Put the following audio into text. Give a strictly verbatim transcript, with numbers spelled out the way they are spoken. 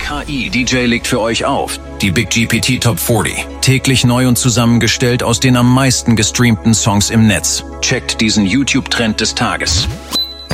K I-D J legt für euch auf. Die Big G P T Top vierzig. Täglich neu und zusammengestellt aus den am meisten gestreamten Songs im Netz. Checkt diesen YouTube-Trend des Tages.